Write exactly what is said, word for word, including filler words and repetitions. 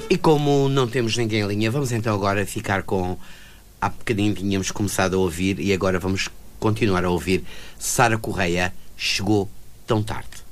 E como não temos ninguém em linha, vamos então agora ficar com... Há bocadinho tínhamos começado a ouvir e agora vamos continuar a ouvir Sara Correia, Chegou Tão Tarde.